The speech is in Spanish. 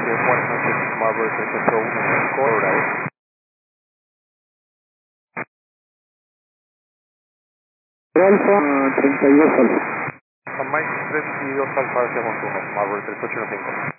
buenas noches, Marvel 381 Colorado. Alfa 32 Alfa. Mike 32 Alfa hacia Montuno, Marvel 385.